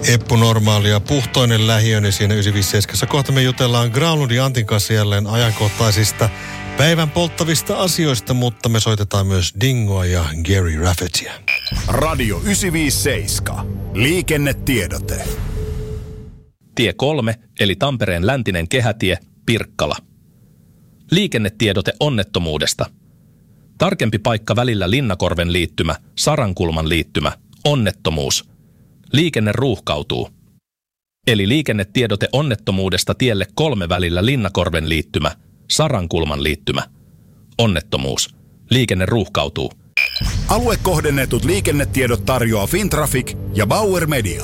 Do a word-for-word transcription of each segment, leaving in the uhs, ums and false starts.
Eppu Normaali ja Puhtoinen lähiö, niin siinä yhdeksänsataaviisikymmentäseitsemän. Kohta me jutellaan Groundin Antin kanssa jälleen ajankohtaisista päivän polttavista asioista, mutta me soitetaan myös Dingoa ja Gary Raffertyä. Radio yhdeksänsataaviisikymmentäseitsemän. Liikennetiedote. Tie kolme, eli Tampereen läntinen kehätie, Pirkkala. Liikennetiedote onnettomuudesta. Tarkempi paikka välillä Linnakorven liittymä, Sarankulman liittymä, onnettomuus. Liikenne ruuhkautuu. Eli liikennetiedote onnettomuudesta tielle kolme välillä Linnakorven liittymä, Sarankulman liittymä, onnettomuus. Liikenne ruuhkautuu. Aluekohdennetut liikennetiedot tarjoaa Fintraffic ja Bauer Media.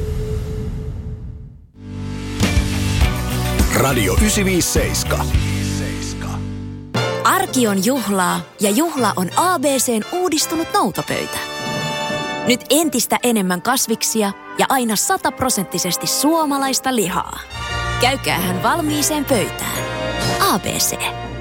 Radio yhdeksänsataaviisikymmentäseitsemän. Arki on juhlaa ja juhla on A B C:n uudistunut noutopöytä. Nyt entistä enemmän kasviksia ja aina sataprosenttisesti suomalaista lihaa. Käykäähän valmiiseen pöytään. A B C.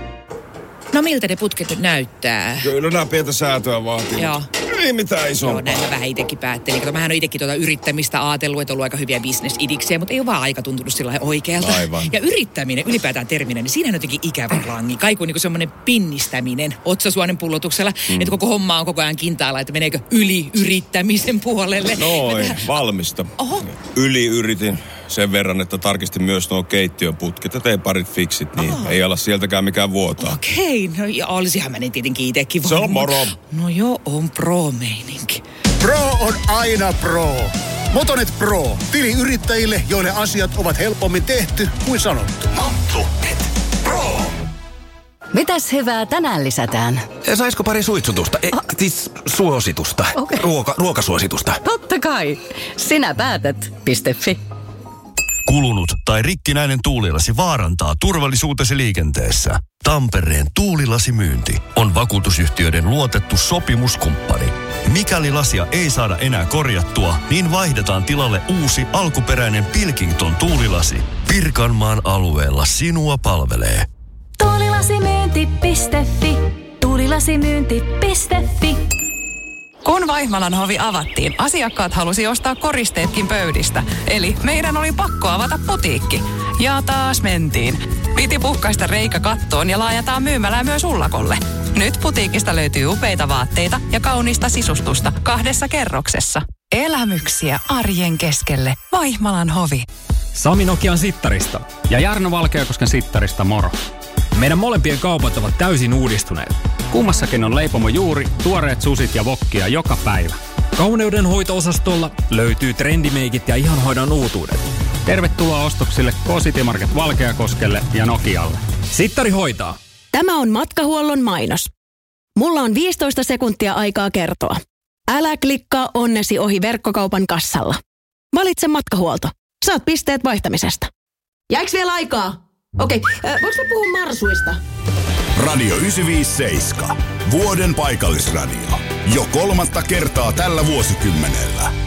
No miltä ne putket nyt näyttää? Kyllä nämä pientä säätöä vaatii. Joo. Ei mitään isompaa. Joo, näin mä vähän itsekin päättelin. Kato, mähän on itsekin tuota yrittämistä ajatellut, että on ollut aika hyviä bisnesidiksiä, mutta ei ole vaan aika tuntunut sillä lailla oikealta. Aivan. Ja yrittäminen, ylipäätään terminä, niin siinä on jotenkin ikävä langi. Kaiku on niin kuin semmoinen pinnistäminen otsasuonen pullotuksella, mm. että koko homma on koko ajan kintaalla, että meneekö yli yrittämisen puolelle. Noin, tähän... valmista. Oho. Yli yritin sen verran, että tarkistin myös nuo keittiön putket ja tein parit fiksit, niin oh. ei ala sieltäkään mikään vuotaa. Okei, no ja olisihan mä niin tietenkin itsekin. Se on moro. No joo, on pro-meininki. Pro on aina pro. Motonet Pro. Tili yrittäjille, joille asiat ovat helpommin tehty kuin sanottu. Motonet Pro. Mitäs hyvää tänään lisätään? Saisiko pari suitsutusta? E, ah. Siis suositusta. Okay. Ruoka, ruokasuositusta. Totta kai. Sinä päätät. Piste.fi. Kulunut tai rikkinäinen tuulilasi vaarantaa turvallisuutesi liikenteessä. Tampereen tuulilasimyynti on vakuutusyhtiöiden luotettu sopimuskumppani. Mikäli lasia ei saada enää korjattua, niin vaihdetaan tilalle uusi alkuperäinen Pilkington tuulilasi. Pirkanmaan alueella sinua palvelee. Tuulilasimyynti piste fi. Tuulilasimyynti piste fi. Kun Vaihmalan hovi avattiin, asiakkaat halusi ostaa koristeetkin pöydistä. Eli meidän oli pakko avata putiikki. Ja taas mentiin. Piti puhkaista reikä kattoon ja laajataan myymälää myös ullakolle. Nyt putiikista löytyy upeita vaatteita ja kaunista sisustusta kahdessa kerroksessa. Elämyksiä arjen keskelle. Vaihmalan hovi. Sami Nokian sittarista ja Jarno Valkeakosken sittarista moro. Meidän molempien kaupat ovat täysin uudistuneet. Kummassakin on leipomo juuri, tuoreet susit ja wokkia joka päivä. Kauneuden hoito-osastolla löytyy trendimeikit ja ihonhoidon uutuudet. Tervetuloa ostoksille K-City Market Valkeakoskelle ja Nokialle. Sittari hoitaa. Tämä on matkahuollon mainos. Mulla on viisitoista sekuntia aikaa kertoa. Älä klikkaa onnesi ohi verkkokaupan kassalla. Valitse matkahuolto. Saat pisteet vaihtamisesta. Jääks vielä aikaa? Okei, äh, voinko mä puhua marsuista? Radio yhdeksänsataaviisikymmentäseitsemän. Vuoden paikallisradio. Jo kolmatta kertaa tällä vuosikymmenellä.